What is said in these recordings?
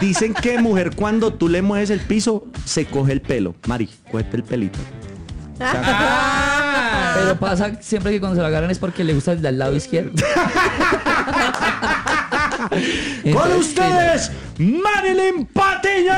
Dicen que mujer cuando tú le mueves el piso, se coge el pelo. Mari, cógete el pelito. Pero pasa siempre que cuando se lo agarran es porque le gusta el del lado izquierdo. Con ustedes, Marilyn Patiño.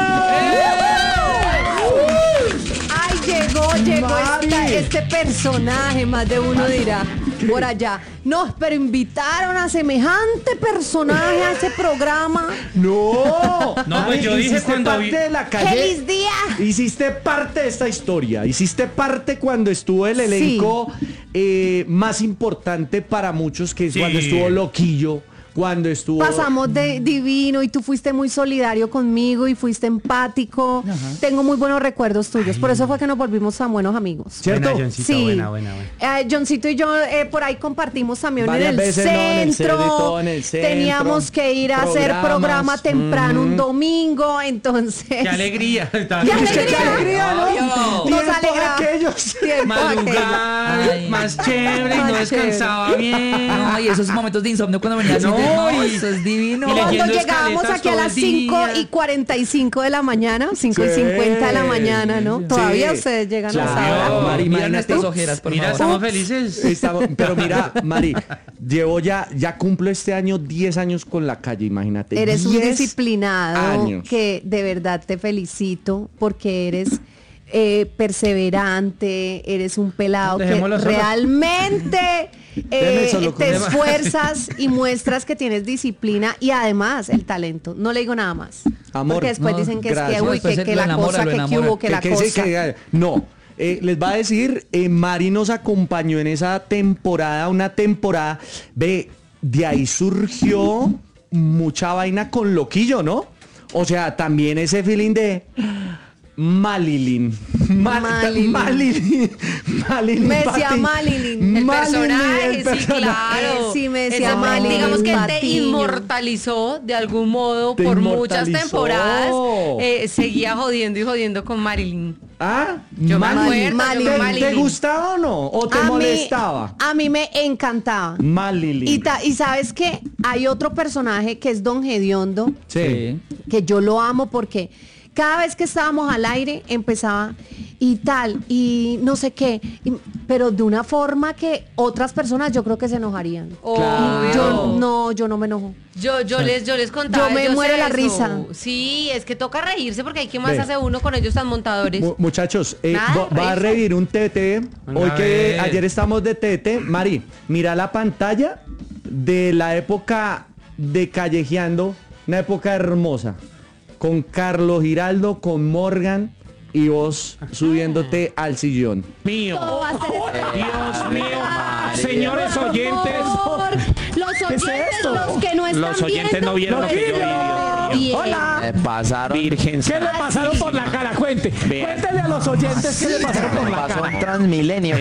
Ay, llegó este personaje, más de uno dirá por allá. No, pero invitaron a semejante personaje a ese programa. No, pues yo dije cuando parte de la calle. ¡Feliz día! Hiciste parte de esta historia. Hiciste parte cuando estuvo el elenco más importante para muchos, que es cuando estuvo Loquillo. Cuando estuvo... Pasamos de divino y tú fuiste muy solidario conmigo y fuiste empático. Ajá. Tengo muy buenos recuerdos tuyos. Por eso fue que nos volvimos tan buenos amigos. ¿Cierto? Buena, Johncito, sí. Buena. Johncito y yo por ahí compartimos también varias en el veces, centro. En el centro. Teníamos que ir a hacer programa temprano un domingo. Entonces... ¡Qué alegría! ¡Qué alegría, ¿no? Nos alegraba. Madrugar, más chévere, no descansaba bien. No, y esos momentos de insomnio cuando venía así de eso es divino. Cuando llegábamos aquí a las 5:45 de la mañana, 5:50 de la mañana, ¿no? Todavía ustedes llegan a esa hora. Mari, mira nuestras ojeras, por favor. Estamos felices. Pero mira, Mari, llevo ya cumplo este año 10 años con la calle, imagínate. Eres un disciplinado años. Que de verdad te felicito porque eres perseverante, eres un pelado que realmente te esfuerzas y muestras que tienes disciplina y además el talento. No le digo nada más. Amor, porque después dicen que gracias. es que la cosa, que hubo, que la cosa. No. Les va a decir, Mari nos acompañó en esa temporada, de ahí surgió mucha vaina con Loquillo, ¿no? O sea, también ese feeling de Marilyn. Me decía Marilyn. El personaje, sí, claro. Sí, me decía Marilyn. Digamos que te inmortalizó de algún modo por muchas temporadas. Seguía jodiendo y jodiendo con Marilyn. Yo me acuerdo. Marilyn. ¿Te gustaba o no? ¿O te molestaba? A mí me encantaba. Marilyn. Y sabes que hay otro personaje que es Don Gediondo. Sí. Que yo lo amo porque cada vez que estábamos al aire empezaba y tal, y no sé qué, pero de una forma que otras personas yo creo que se enojarían. Claro. Yo no me enojo. Yo les contaba. Yo me muero la risa. Sí, es que toca reírse porque hay que más hace uno con ellos tan montadores. Muchachos, va a revivir un TT. Hoy que ayer estamos de TT. Mari, mira la pantalla de la época de Callejeando, una época hermosa. Con Carlos Giraldo, con Morgan y vos subiéndote al sillón. Mío. Dios mío. Señores oyentes. Los oyentes, los que no están Los oyentes no vieron lo que yo vi. Hola. Pasaron. Virgen. ¿Qué le pasaron por la cara? Cuéntele a los oyentes qué le pasaron por la cara. Pasó Transmilenio.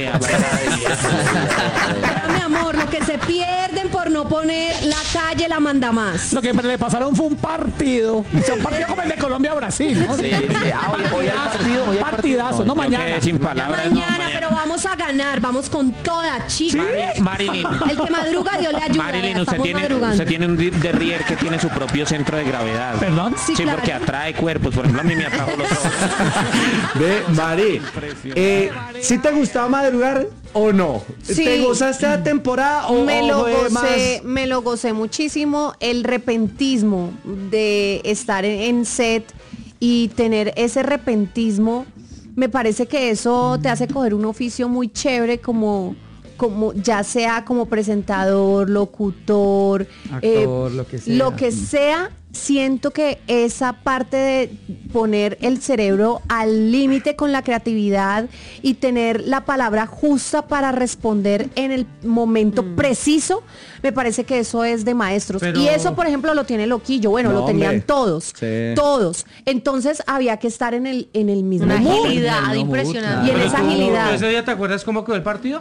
Pero mi amor, lo que se pierden por no poner la calle la manda más. Lo que le pasaron fue un partido. Un partido como el de Colombia-Brasil, ¿no? Sí. Hoy el partido. Partidazo. No, mañana. Sin palabras. Mañana, pero vamos a ganar. Vamos con toda, chica. Marilyn. El que madruga, Dios le ayuda. Marilyn, usted tiene un derrier que tiene su propio centro de gravedad. ¿Perdón? Sí, claro. Porque atrae cuerpos. Por ejemplo, a mí me atrajo los ojos. Ve, Mari, ¿sí te gustaba madrugar o no? Sí. ¿Te gozaste la temporada o me lo gocé muchísimo. El repentismo de estar en set y tener ese repentismo, me parece que eso te hace coger un oficio muy chévere como ya sea como presentador, locutor, actor, lo que sea. Siento que esa parte de poner el cerebro al límite con la creatividad y tener la palabra justa para responder en el momento preciso, me parece que eso es de maestros. Y eso, por ejemplo, lo tiene Loquillo. Bueno, lo tenían todos. Sí. Todos. Entonces había que estar en el mismo Una mood. agilidad impresionante. Y en esa agilidad. ¿Ese día te acuerdas cómo quedó el partido?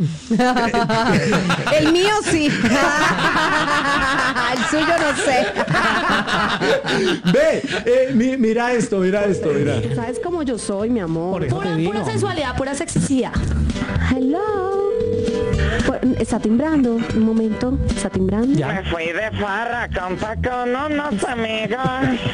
El mío sí. El suyo no sé. Ve, mira esto. ¿Sabes cómo yo soy, mi amor? Pura sensualidad, pura sexicidad. Hello. Está timbrando, un momento, está timbrando. Me fui de farra, compa, con unos amigos.